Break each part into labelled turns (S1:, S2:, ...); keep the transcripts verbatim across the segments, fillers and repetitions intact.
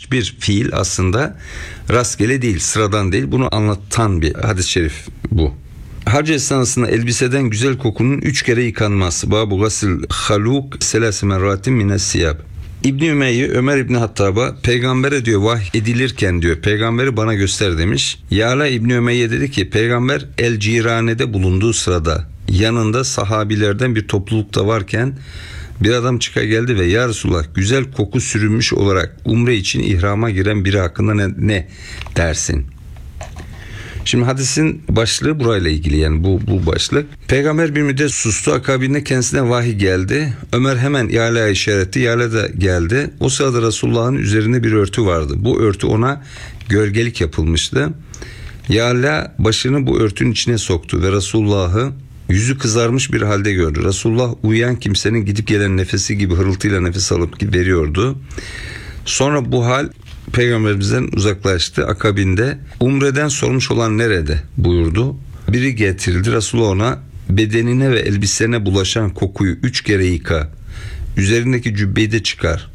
S1: hiçbir fiil aslında rastgele değil, sıradan değil. Bunu anlatan bir hadis-i şerif bu. Hac esnasında elbiseden güzel kokunun üç kere yıkanması. Babu gasil haluk selâsi merratin mines siyab. İbni Ümeyye Ömer İbni Hattab'a peygambere diyor vahiy edilirken diyor peygamberi bana göster demiş. Yala İbni Ümeyye dedi ki peygamber El Cirane'de bulunduğu sırada yanında sahabilerden bir toplulukta varken bir adam çıka geldi ve ya Resulullah güzel koku sürünmüş olarak umre için ihrama giren biri hakkında ne, ne dersin? Şimdi hadisin başlığı burayla ilgili, yani bu bu başlık. Peygamber bir müddet sustu, akabinde kendisine vahiy geldi. Ömer hemen Yala'ya işaret etti. Yala da geldi. O sırada Resulullah'ın üzerinde bir örtü vardı. Bu örtü ona gölgelik yapılmıştı. Yala başını bu örtünün içine soktu ve Resulullah'ı yüzü kızarmış bir halde gördü. Resulullah uyuyan kimsenin gidip gelen nefesi gibi hırıltıyla nefes alıp veriyordu. Sonra bu hal Peygamberimizden uzaklaştı. Akabinde umreden sormuş olan nerede buyurdu. Biri getirildi. Resulullah ona bedenine ve elbisene bulaşan kokuyu üç kere yıka. Üzerindeki cübbeyi de çıkar.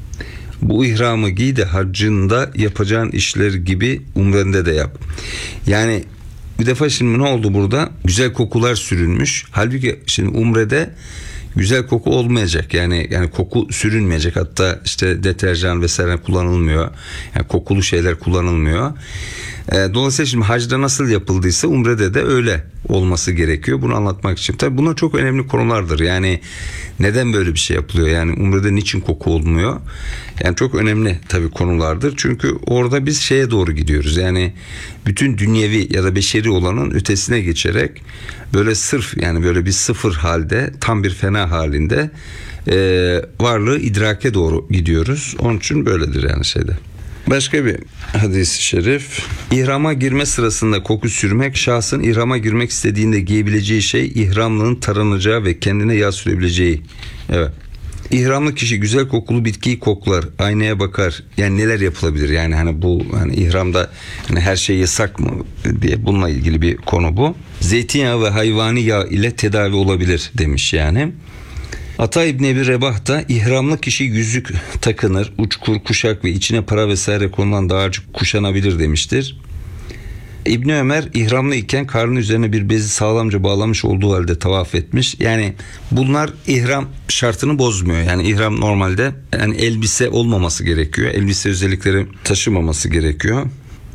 S1: Bu ihramı giy de haccında yapacağın işler gibi umrende de yap. Yani bir defa şimdi ne oldu burada? Güzel kokular sürünmüş. Halbuki şimdi umrede güzel koku olmayacak. Yani yani koku sürünmeyecek. Hatta işte deterjan vesaire kullanılmıyor. Yani kokulu şeyler kullanılmıyor. E, dolayısıyla şimdi hacda nasıl yapıldıysa umrede de öyle olması gerekiyor. Bunu anlatmak için. Tabii bunlar çok önemli konulardır. Yani neden böyle bir şey yapılıyor? Yani umrede niçin koku olmuyor? Yani çok önemli tabii konulardır. Çünkü orada biz şeye doğru gidiyoruz. Yani bütün dünyevi ya da beşeri olanın ötesine geçerek böyle sırf, yani böyle bir sıfır halde, tam bir fena halinde e, varlığı idrake doğru gidiyoruz. Onun için böyledir yani şeyde. Başka bir hadis-i şerif. İhrama girme sırasında koku sürmek, şahsın ihrama girmek istediğinde giyebileceği şey, ihramlının taranacağı ve kendine yağ sürebileceği. Evet. İhramlı kişi güzel kokulu bitkiyi koklar, aynaya bakar. Yani neler yapılabilir? Yani hani bu hani ihramda hani her şey yasak mı diye, bununla ilgili bir konu bu. Zeytinyağı ve hayvani yağ ile tedavi olabilir demiş yani. Ata İbni Ebi Rebah da ihramlı kişi yüzük takınır, uçkur, kuşak ve içine para vesaire konulan dağarcık kuşanabilir demiştir. İbni Ömer ihramlı iken karnı üzerine bir bezi sağlamca bağlamış olduğu halde tavaf etmiş. Yani bunlar ihram şartını bozmuyor. Yani ihram normalde yani elbise olmaması gerekiyor. Elbise özellikleri taşımaması gerekiyor.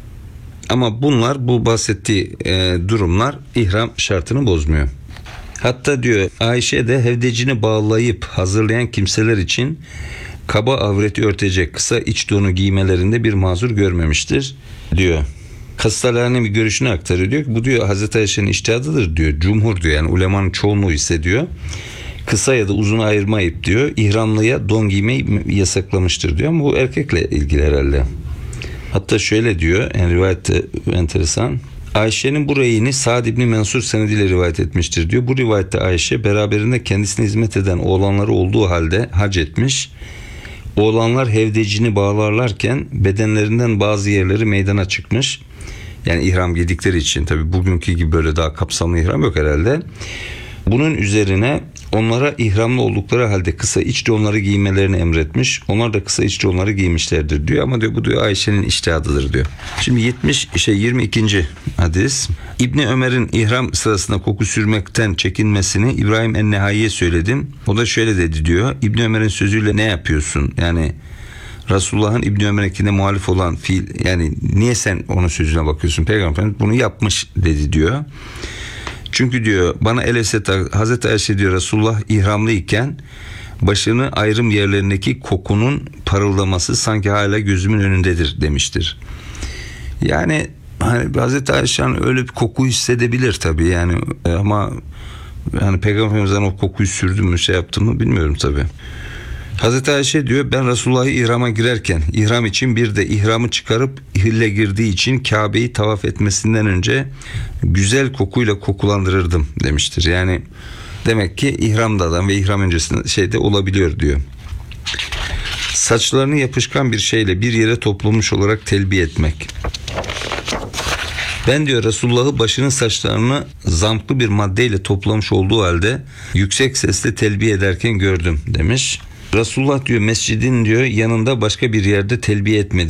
S1: Ama bunlar, bu bahsettiği e, durumlar ihram şartını bozmuyor. Hatta diyor Ayşe de hevdecini bağlayıp hazırlayan kimseler için kaba avreti örtecek kısa iç donu giymelerinde bir mazur görmemiştir diyor. Kastalarının bir görüşünü aktarıyor, diyor ki bu diyor Hazreti Ayşe'nin içtihadıdır diyor. Cumhur diyor, yani ulemanın çoğunluğu ise diyor kısa ya da uzun ayırmayıp diyor ihramlıya don giymeyi yasaklamıştır diyor. Ama bu erkekle ilgili herhalde. Hatta şöyle diyor, yani rivayette enteresan. Ayşe'nin bu reyini Sa'd İbni Mensur senediyle rivayet etmiştir diyor. Bu rivayette Ayşe beraberinde kendisine hizmet eden oğlanları olduğu halde hac etmiş. Oğlanlar hevdecini bağlarlarken bedenlerinden bazı yerleri meydana çıkmış. Yani ihram giydikleri için, tabi bugünkü gibi böyle daha kapsamlı ihram yok herhalde. Bunun üzerine onlara ihramlı oldukları halde kısa iç donları giymelerini emretmiş. Onlar da kısa iç donları giymişlerdir diyor. Ama diyor bu diyor Ayşe'nin içtihadıdır diyor. Şimdi yetmiş şey yirmi ikinci hadis. İbni Ömer'in ihram sırasında koku sürmekten çekinmesini İbrahim en-Nehai'ye söyledim. O da şöyle dedi diyor. İbni Ömer'in sözüyle ne yapıyorsun? Yani Resulullah'ın İbni Ömer'ekine muhalif olan fiil, yani niye sen onun sözüne bakıyorsun? Peygamber bunu yapmış dedi diyor. Çünkü diyor bana el eset Hazreti Ayşe diyor Resulullah ihramlı iken başını ayrım yerlerindeki kokunun parıldaması sanki hala gözümün önündedir demiştir. Yani hani Hazreti Ayşe öyle bir koku hissedebilir tabii yani, ama yani Peygamberimizden o kokuyu sürdü mü, şey yaptı mı bilmiyorum tabii. Hazreti Ayşe diyor ben Resulullah'ı ihrama girerken ihram için bir de ihramı çıkarıp hille girdiği için Kabe'yi tavaf etmesinden önce güzel kokuyla kokulandırırdım demiştir. Yani demek ki ihramda ve ihram öncesinde şeyde olabiliyor diyor. Saçlarını yapışkan bir şeyle bir yere toplamış olarak telbiye etmek. Ben diyor Resulullah'ı başının saçlarını zamklı bir maddeyle toplamış olduğu halde yüksek sesle telbiye ederken gördüm demiş. Resulullah diyor mescidin diyor yanında başka bir yerde telbiye etmedi.